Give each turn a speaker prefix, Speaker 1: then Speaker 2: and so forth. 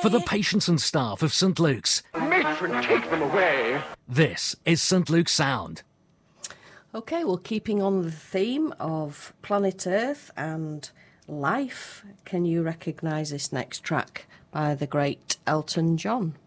Speaker 1: For the patients and staff of St Luke's.
Speaker 2: Matron, take them away.
Speaker 1: This is St Luke's Sound.
Speaker 3: OK, well, keeping on the theme of planet Earth and life, can you recognise this next track by the great Elton John?